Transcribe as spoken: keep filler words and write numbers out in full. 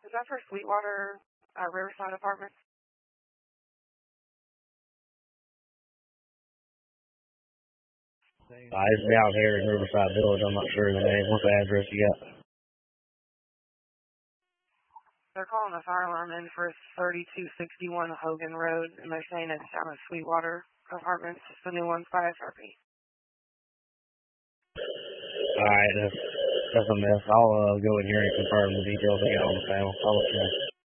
Is that for Sweetwater uh, Riverside Apartments? Uh, it's down here in Riverside Village. I'm not sure of the name. What's the address you got? They're calling the fire alarm in for thirty-two sixty-one Hogan Road, and they're saying it's down at Sweetwater Apartments. It's the new one by S R P. All right, that's, that's a mess. I'll uh, go in here and confirm the details I got on the panel. I'll let you know.